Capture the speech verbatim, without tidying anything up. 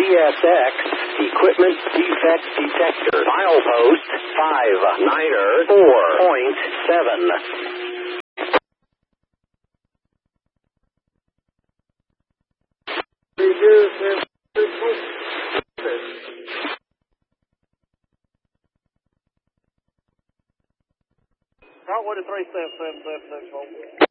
S X Equipment Defect Detector. Milepost five niner four point seven. Right, what is three seven seven seven seven four?